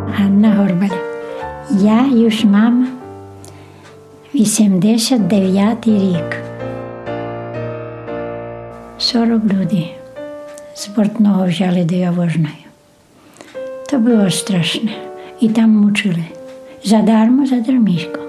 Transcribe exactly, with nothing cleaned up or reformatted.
Ганна Горбаль. Я już мама вісімдесят дев'ятий рік. сорок людей з Бортного взяли до Яворної. To było straszne. I tam muczyli. Za darmo, za darmisko.